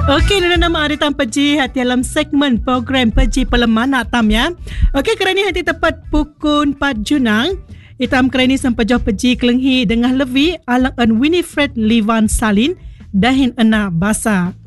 Okey, nama ada tam peji hati dalam segmen program peji pelemana tam ya. Okey, kerana hati tepat pukul 4 Junang. Itam kerana sempajah peji kelenghi dengan lebih alang Winifred Livan Salin dahin ena basa.